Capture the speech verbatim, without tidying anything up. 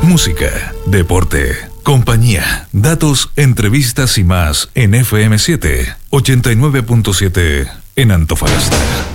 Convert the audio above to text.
música, deporte, compañía, datos, entrevistas y más en F M siete, ochenta y nueve punto siete en Antofagasta.